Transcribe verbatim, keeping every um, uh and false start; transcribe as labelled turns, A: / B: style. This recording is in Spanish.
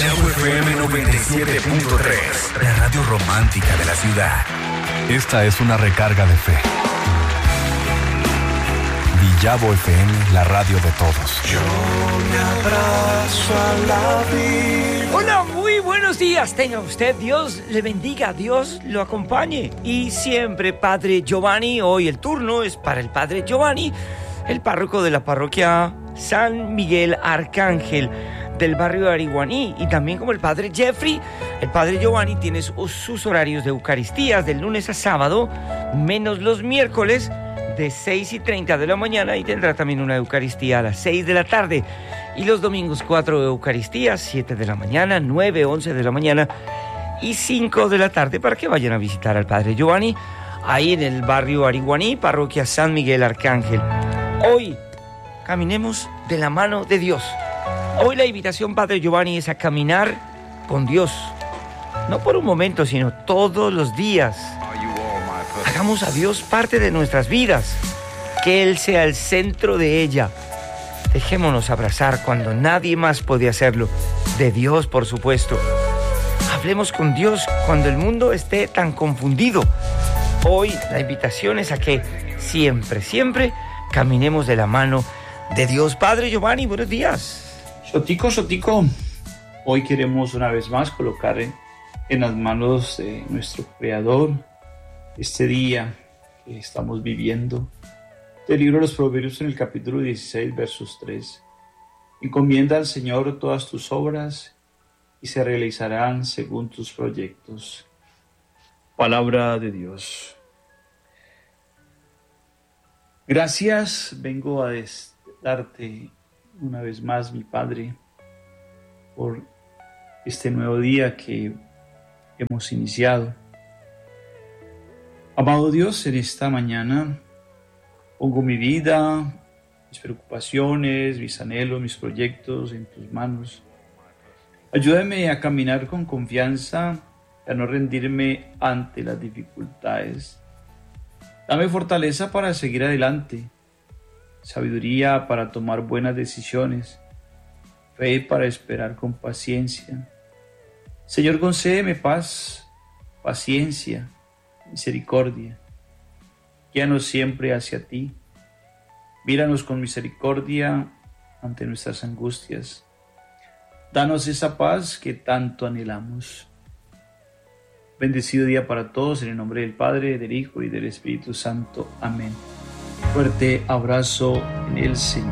A: Villavo F M noventa y siete punto tres, la radio romántica de la ciudad.
B: Esta es una recarga de fe. Villavo F M, la radio de todos.
C: Yo me abrazo a la vida.
D: Hola, muy buenos días. Tenga usted, Dios le bendiga, Dios lo acompañe. Y siempre, Padre Giovanni, hoy el turno es para el Padre Giovanni, el párroco de la parroquia San Miguel Arcángel del barrio de Ariguaní, y también como el Padre Jeffrey. El Padre Giovanni tiene sus, sus horarios de Eucaristías del lunes a sábado, menos los miércoles de seis y treinta de la mañana, y tendrá también una Eucaristía a las seis de la tarde, y los domingos cuatro Eucaristías, siete de la mañana, nueve, once de la mañana y cinco de la tarde, para que vayan a visitar al Padre Giovanni ahí en el barrio Ariguaní, parroquia San Miguel Arcángel. Hoy caminemos de la mano de Dios. Hoy la invitación, Padre Giovanni, es a caminar con Dios, no por un momento, sino todos los días. Hagamos a Dios parte de nuestras vidas, que Él sea el centro de ella. Dejémonos abrazar cuando nadie más puede hacerlo, de Dios, por supuesto. Hablemos con Dios cuando el mundo esté tan confundido. Hoy la invitación es a que siempre, siempre caminemos de la mano de Dios. Padre Giovanni, buenos días.
E: Sotico, Sotico, hoy queremos una vez más colocar en, en las manos de nuestro Creador este día que estamos viviendo. Del libro de los Proverbios, en el capítulo dieciséis, versos tres. Encomienda al Señor todas tus obras y se realizarán según tus proyectos. Palabra de Dios. Gracias, vengo a darte una vez más, mi Padre, por este nuevo día que hemos iniciado. Amado Dios, en esta mañana pongo mi vida, mis preocupaciones, mis anhelos, mis proyectos en tus manos. Ayúdame a caminar con confianza, a no rendirme ante las dificultades. Dame fortaleza para seguir adelante, sabiduría para tomar buenas decisiones, fe para esperar con paciencia. Señor, concédeme paz, paciencia, misericordia. Guíanos siempre hacia ti. Míranos con misericordia ante nuestras angustias. Danos esa paz que tanto anhelamos. Bendecido día para todos, en el nombre del Padre, del Hijo y del Espíritu Santo. Amén. Fuerte abrazo en el Señor.